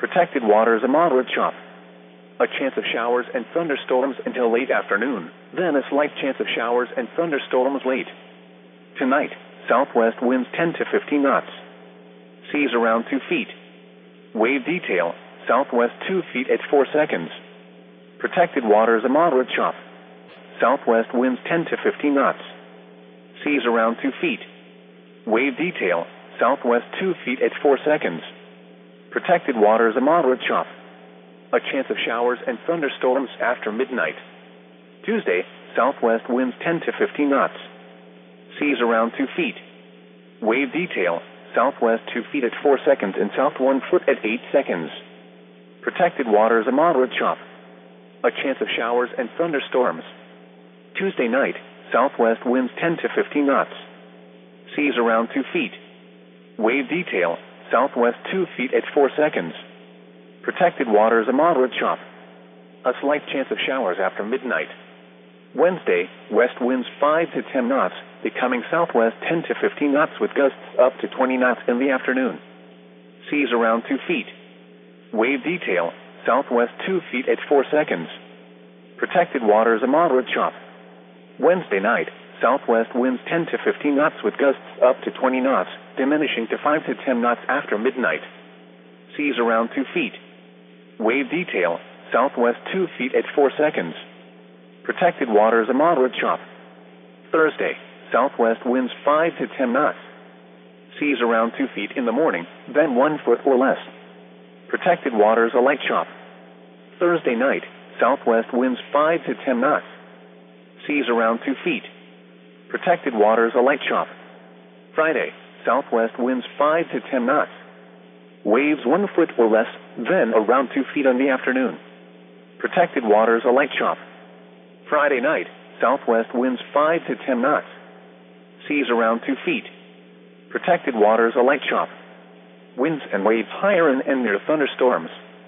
Protected waters a moderate chop. A chance of showers and thunderstorms until late afternoon, then a slight chance of showers and thunderstorms late. Tonight, southwest winds 10 to 15 knots. Seas around 2 feet. Wave detail, southwest 2 feet at 4 seconds. Protected waters a moderate chop. Southwest winds 10 to 15 knots. Seas around 2 feet. Wave detail, southwest 2 feet at 4 seconds. Protected waters a moderate chop. A chance of showers and thunderstorms after midnight. Tuesday, southwest winds 10 to 15 knots. Seas around 2 feet. Wave detail, southwest 2 feet at 4 seconds and south 1 foot at 8 seconds. Protected waters a moderate chop. A chance of showers and thunderstorms. Tuesday night, southwest winds 10 to 15 knots. Seas around 2 feet. Wave detail, southwest 2 feet at 4 seconds. Protected waters a moderate chop. A slight chance of showers after midnight. Wednesday, west winds 5 to 10 knots, becoming southwest 10 to 15 knots with gusts up to 20 knots in the afternoon. Seas around 2 feet. Wave detail, southwest 2 feet at 4 seconds. Protected waters a moderate chop. Wednesday night, southwest winds 10 to 15 knots with gusts up to 20 knots, diminishing to 5 to 10 knots after midnight. Seas around 2 feet. Wave detail, southwest 2 feet at 4 seconds. Protected waters a moderate chop. Thursday, southwest winds 5 to 10 knots. Seas around 2 feet in the morning, then 1 foot or less. Protected waters a light chop. Thursday night, southwest winds 5 to 10 knots. Seas around 2 feet. Protected waters a light chop. Friday, southwest winds 5 to 10 knots. Waves 1 foot or less, then around 2 feet in the afternoon. Protected waters a light chop. Friday night, southwest winds 5 to 10 knots. Seas around 2 feet. Protected waters a light chop. Winds and waves higher and near thunderstorms.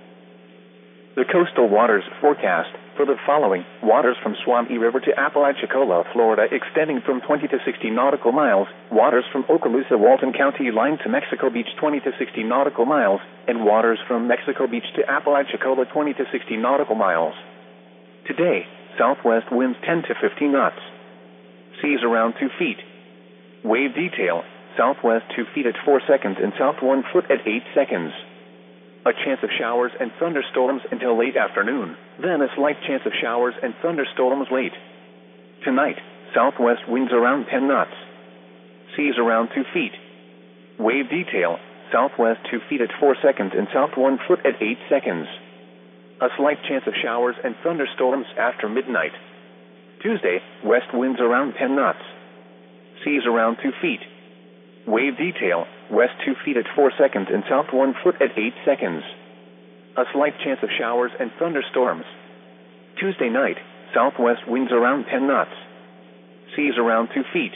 The coastal waters forecast for the following: waters from Suwannee River to Apalachicola, Florida, extending from 20 to 60 nautical miles, waters from Okaloosa, Walton County line to Mexico Beach 20 to 60 nautical miles, and waters from Mexico Beach to Apalachicola 20 to 60 nautical miles. Today, southwest winds 10 to 15 knots. Seas around 2 feet. Wave detail, southwest 2 feet at 4 seconds and south 1 foot at 8 seconds. A chance of showers and thunderstorms until late afternoon, then a slight chance of showers and thunderstorms late. Tonight, southwest winds around 10 knots. Seas around 2 feet. Wave detail, southwest 2 feet at 4 seconds and south 1 foot at 8 seconds. A slight chance of showers and thunderstorms after midnight. Tuesday, west winds around 10 knots. Seas around 2 feet. Wave detail, west 2 feet at 4 seconds and south 1 foot at 8 seconds. A slight chance of showers and thunderstorms. Tuesday night, southwest winds around 10 knots. Seas around 2 feet.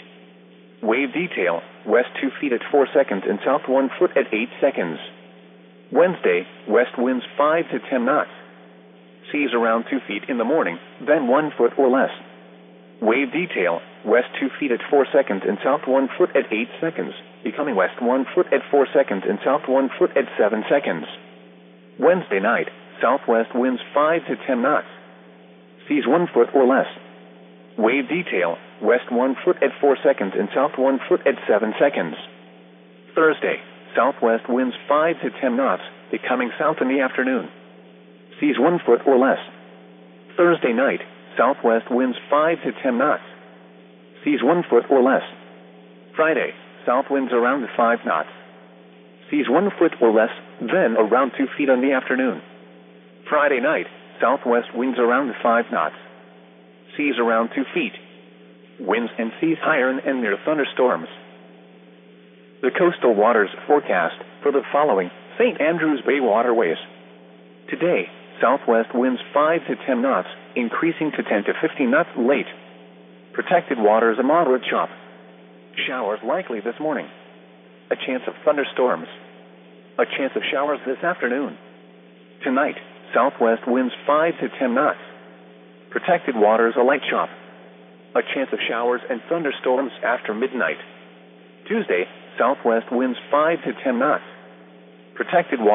Wave detail, west 2 feet at 4 seconds and south 1 foot at 8 seconds. Wednesday, west winds 5 to 10 knots. Seas around 2 feet in the morning, then 1 foot or less. Wave detail, west 2 feet at 4 seconds and south 1 foot at 8 seconds, becoming west 1 foot at 4 seconds and south 1 foot at 7 seconds. Wednesday night, southwest winds 5 to 10 knots. Seas 1 foot or less. Wave detail, west 1 foot at 4 seconds and south 1 foot at 7 seconds. Thursday, southwest winds 5 to 10 knots, becoming south in the afternoon. Seas 1 foot or less. Thursday night, southwest winds 5 to 10 knots. Seas 1 foot or less. Friday, south winds around 5 knots. Seas 1 foot or less, then around 2 feet in the afternoon. Friday night, southwest winds around 5 knots. Seas around 2 feet. Winds and seas higher and near thunderstorms. The coastal waters forecast for the following: St. Andrews Bay waterways. Today, southwest winds 5 to 10 knots, increasing to 10 to 15 knots late. Protected waters a moderate chop. Showers likely this morning. A chance of thunderstorms. A chance of showers this afternoon. Tonight, southwest winds 5 to 10 knots. Protected waters a light chop. A chance of showers and thunderstorms after midnight. Tuesday, southwest winds 5 to 10 knots. Protected waters